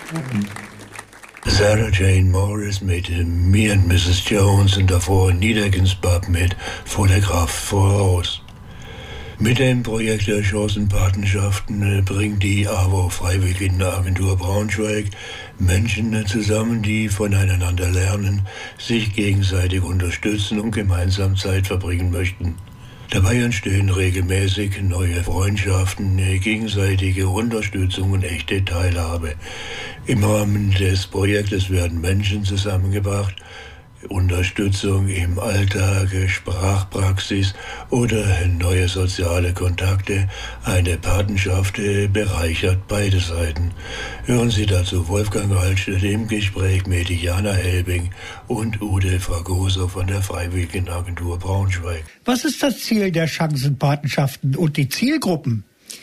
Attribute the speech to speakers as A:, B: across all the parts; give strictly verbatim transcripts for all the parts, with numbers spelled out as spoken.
A: Sarah Jane Morris mit Me and Missus Jones und davor Niedergens Bub mit Vor der Kraft voraus. Mit dem Projekt der Chancenpatenschaften bringt die A W O Freiwilligenagentur Braunschweig Menschen zusammen, die voneinander lernen, sich gegenseitig unterstützen und gemeinsam Zeit verbringen möchten. Dabei entstehen regelmäßig neue Freundschaften, gegenseitige Unterstützung und echte Teilhabe. Im Rahmen des Projektes werden Menschen zusammengebracht, Unterstützung im Alltag, Sprachpraxis oder neue soziale Kontakte. Eine Patenschaft bereichert beide Seiten. Hören Sie dazu Wolfgang Altstedt im Gespräch mit Jana Helbing und Ude Fragoso von der Freiwilligenagentur Braunschweig.
B: Was ist das Ziel der Chancenpatenschaften und die Zielgruppen?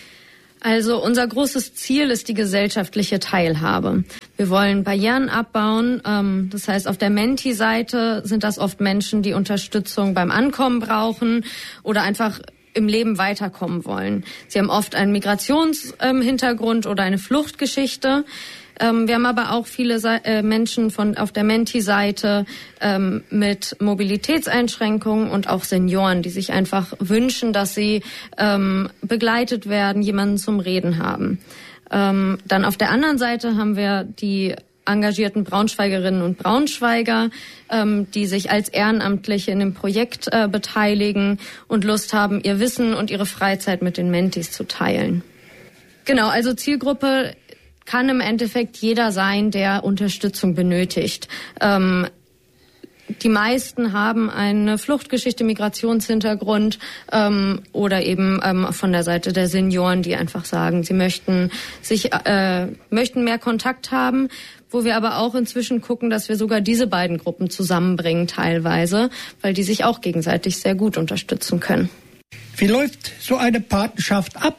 C: Also unser großes Ziel ist die gesellschaftliche Teilhabe. Wir wollen Barrieren abbauen. Ähm, das heißt, auf der Menti-Seite sind das oft Menschen, die Unterstützung beim Ankommen brauchen oder einfach im Leben weiterkommen wollen. Sie haben oft einen Migrationshintergrund ähm, oder eine Fluchtgeschichte. Ähm, wir haben aber auch viele äh, Menschen von auf der Menti-Seite ähm, mit Mobilitätseinschränkungen und auch Senioren, die sich einfach wünschen, dass sie ähm, begleitet werden, jemanden zum Reden haben. Ähm, dann auf der anderen Seite haben wir die engagierten Braunschweigerinnen und Braunschweiger, ähm, die sich als Ehrenamtliche in dem Projekt äh, beteiligen und Lust haben, ihr Wissen und ihre Freizeit mit den Mentis zu teilen. Genau, also Zielgruppe kann im Endeffekt jeder sein, der Unterstützung benötigt. Ähm, die meisten haben eine Fluchtgeschichte, Migrationshintergrund ähm, oder eben ähm, von der Seite der Senioren, die einfach sagen, sie möchten sich äh, möchten mehr Kontakt haben, wo wir aber auch inzwischen gucken, dass wir sogar diese beiden Gruppen zusammenbringen teilweise, weil die sich auch gegenseitig sehr gut unterstützen können.
B: Wie läuft so eine Patenschaft ab?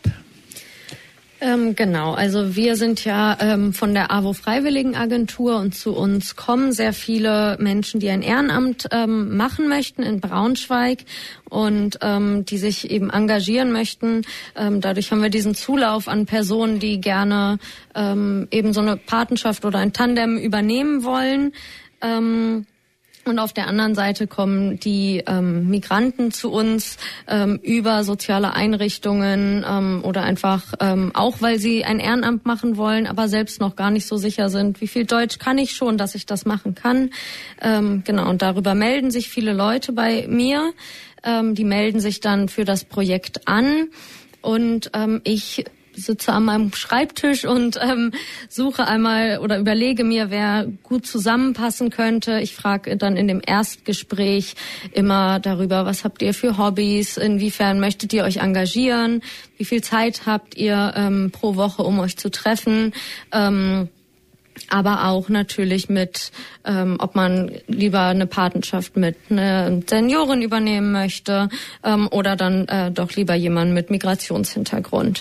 C: Ähm, genau, also wir sind ja ähm, von der A W O Freiwilligenagentur und zu uns kommen sehr viele Menschen, die ein Ehrenamt ähm, machen möchten in Braunschweig und ähm, die sich eben engagieren möchten. Ähm, dadurch haben wir diesen Zulauf an Personen, die gerne ähm, eben so eine Patenschaft oder ein Tandem übernehmen wollen. Ähm, Und auf der anderen Seite kommen die ähm, Migranten zu uns ähm, über soziale Einrichtungen ähm, oder einfach ähm, auch, weil sie ein Ehrenamt machen wollen, aber selbst noch gar nicht so sicher sind, wie viel Deutsch kann ich schon, dass ich das machen kann. Ähm, genau, und darüber melden sich viele Leute bei mir. Ähm, die melden sich dann für das Projekt an und ähm, ich sitze an meinem Schreibtisch und ähm, suche einmal oder überlege mir, wer gut zusammenpassen könnte. Ich frage dann in dem Erstgespräch immer darüber, was habt ihr für Hobbys, inwiefern möchtet ihr euch engagieren, wie viel Zeit habt ihr ähm, pro Woche, um euch zu treffen. Ähm, aber auch natürlich mit, ähm, ob man lieber eine Patenschaft mit einer Seniorin übernehmen möchte ähm, oder dann äh, doch lieber jemanden mit Migrationshintergrund.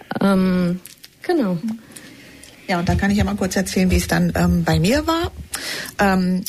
C: Ähm, genau.
D: Ja, und da kann ich ja mal kurz erzählen, wie es dann ähm, bei mir war. Ähm,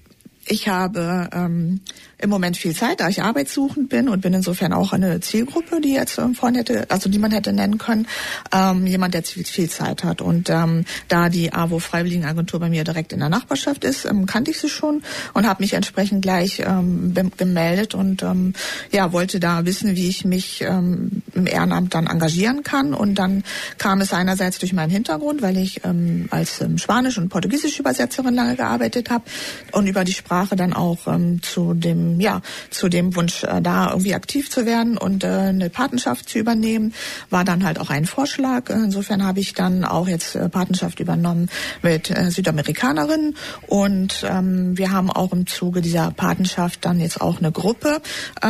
D: ich habe ähm, im Moment viel Zeit, da ich arbeitssuchend bin und bin insofern auch eine Zielgruppe, die jetzt ähm, vorhin hätte, also die man hätte nennen können, ähm, jemand, der viel, viel Zeit hat. Und ähm, da die A W O Freiwilligenagentur bei mir direkt in der Nachbarschaft ist, ähm, kannte ich sie schon und habe mich entsprechend gleich ähm, be- gemeldet und ähm, ja wollte da wissen, wie ich mich ähm, im Ehrenamt dann engagieren kann. Und dann kam es einerseits durch meinen Hintergrund, weil ich ähm, als ähm, Spanisch- und Portugiesisch Übersetzerin lange gearbeitet habe und über die Sprache dann auch ähm, zu dem ja, zu dem Wunsch, äh, da irgendwie aktiv zu werden und äh, eine Patenschaft zu übernehmen, war dann halt auch ein Vorschlag. Insofern habe ich dann auch jetzt äh, Patenschaft übernommen mit äh, Südamerikanerinnen und ähm, wir haben auch im Zuge dieser Patenschaft dann jetzt auch eine Gruppe,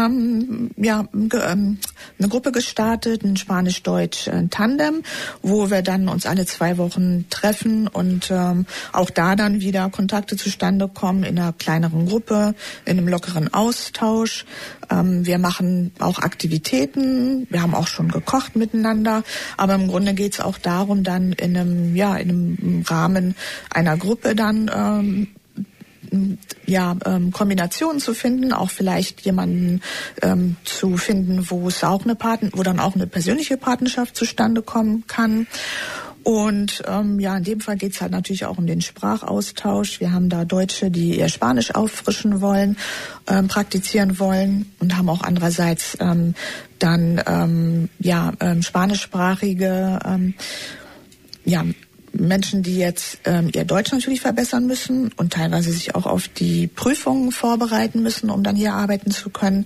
D: ähm, ja, ge- ähm, eine Gruppe gestartet, ein Spanisch-Deutsch-Tandem, wo wir dann uns alle zwei Wochen treffen und ähm, auch da dann wieder Kontakte zustande kommen in einer kleineren Gruppe, in einem lockeren Austausch. Ähm, wir machen auch Aktivitäten. Wir haben auch schon gekocht miteinander. Aber im Grunde geht es auch darum, dann in einem, ja, in einem Rahmen einer Gruppe dann ähm, ja, ähm, Kombinationen zu finden, auch vielleicht jemanden ähm, zu finden, wo es auch eine Paten, wo dann auch eine persönliche Patenschaft zustande kommen kann. Und ähm, ja, in dem Fall geht's halt natürlich auch um den Sprachaustausch. Wir haben da Deutsche, die ihr Spanisch auffrischen wollen, ähm, praktizieren wollen und haben auch andererseits ähm, dann ähm, ja ähm, spanischsprachige ähm, ja Menschen, die jetzt ähm, ihr Deutsch natürlich verbessern müssen und teilweise sich auch auf die Prüfungen vorbereiten müssen, um dann hier arbeiten zu können.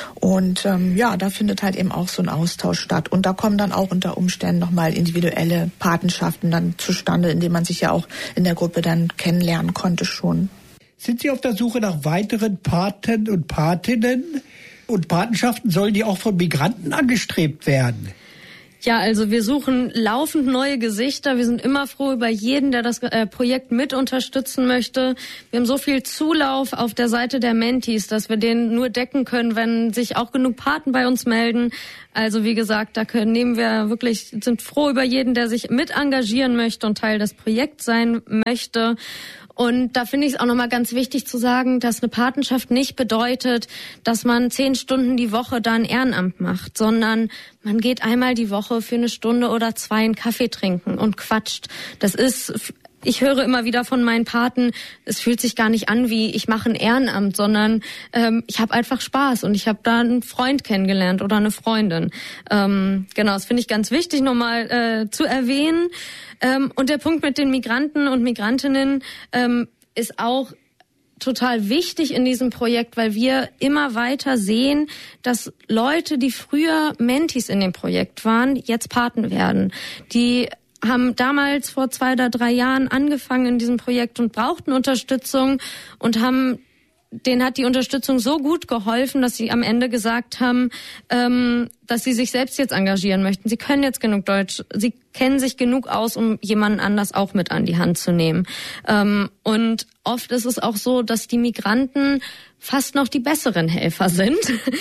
D: Und ähm, ja, da findet halt eben auch so ein Austausch statt. Und da kommen dann auch unter Umständen nochmal individuelle Patenschaften dann zustande, indem man sich ja auch in der Gruppe dann kennenlernen konnte schon.
B: Sind Sie auf der Suche nach weiteren Paten und Patinnen? Und Patenschaften, sollen die auch von Migranten angestrebt werden?
C: Ja, also wir suchen laufend neue Gesichter. Wir sind immer froh über jeden, der das äh, Projekt mit unterstützen möchte. Wir haben so viel Zulauf auf der Seite der Mentis, dass wir den nur decken können, wenn sich auch genug Paten bei uns melden. Also wie gesagt, da können, nehmen wir wirklich, sind froh über jeden, der sich mit engagieren möchte und Teil des Projekts sein möchte. Und da finde ich es auch nochmal ganz wichtig zu sagen, dass eine Patenschaft nicht bedeutet, dass man zehn Stunden die Woche da ein Ehrenamt macht, sondern man geht einmal die Woche für eine Stunde oder zwei einen Kaffee trinken und quatscht. Das ist, ich höre immer wieder von meinen Paten, es fühlt sich gar nicht an wie, ich mache ein Ehrenamt, sondern ähm, ich habe einfach Spaß und ich habe da einen Freund kennengelernt oder eine Freundin. Ähm, genau, das finde ich ganz wichtig nochmal äh, zu erwähnen. Ähm, und der Punkt mit den Migranten und Migrantinnen ähm, ist auch total wichtig in diesem Projekt, weil wir immer weiter sehen, dass Leute, die früher Mentis in dem Projekt waren, jetzt Paten werden. Die haben damals vor zwei oder drei Jahren angefangen in diesem Projekt und brauchten Unterstützung und haben, denen hat die Unterstützung so gut geholfen, dass sie am Ende gesagt haben, ähm, dass sie sich selbst jetzt engagieren möchten. Sie können jetzt genug Deutsch, sie kennen sich genug aus, um jemanden anders auch mit an die Hand zu nehmen. Ähm, und oft ist es auch so, dass die Migranten fast noch die besseren Helfer sind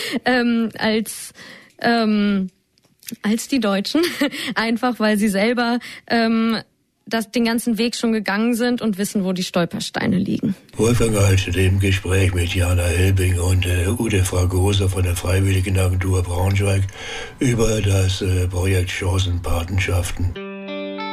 C: ähm, als ähm, als die Deutschen, einfach weil sie selber ähm, das, den ganzen Weg schon gegangen sind und wissen, wo die Stolpersteine liegen.
A: Wolfgang Altsche im Gespräch mit Jana Helbing und äh, Ute Fragoser von der Freiwilligenagentur Braunschweig über das äh, Projekt Chancenpatenschaften.